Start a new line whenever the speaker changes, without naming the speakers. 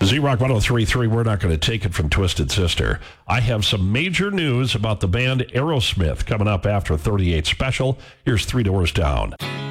Z-Rock 103.3, we're not going to take it from Twisted Sister. I have some major news about the band Aerosmith coming up after 38 Special. Here's Three Doors Down.